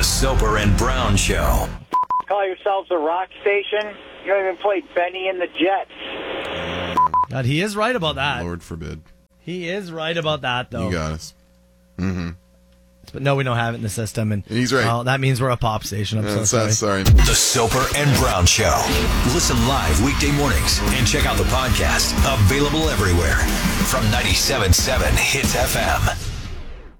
The Soper and Brown Show. Call yourselves a rock station? You don't even play Benny and the Jets. God, he is right about that. Lord forbid. He is right about that, though. You got us. Mm-hmm. But no, we don't have it in the system. And he's right. Well, that means we're a pop station. I'm so sorry. Sorry. The Soper and Brown Show. Listen live weekday mornings and check out the podcast. Available everywhere from 97.7 Hits FM.